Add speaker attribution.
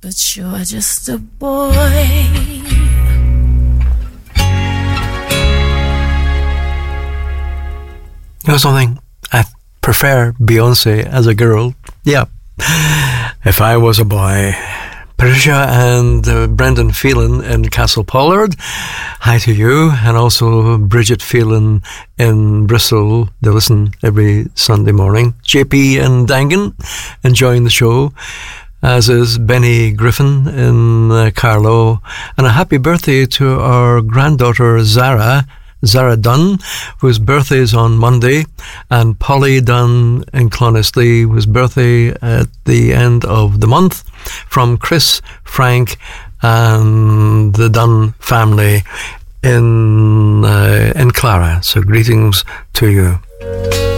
Speaker 1: but you're just a boy.
Speaker 2: You know something? I prefer Beyonce as a girl. Yeah. If I was a boy. Patricia and Brendan Phelan in Castle Pollard. Hi to you. And also Bridget Phelan in Bristol. They listen every Sunday morning. JP and Dangan enjoying the show, as is Benny Griffin in Carlow. And a happy birthday to our granddaughter Zara Dunn, whose birthday is on Monday, and Polly Dunn in Clonestlee, whose birthday at the end of the month, from Chris, Frank, and the Dunn family in Clara. So greetings to you.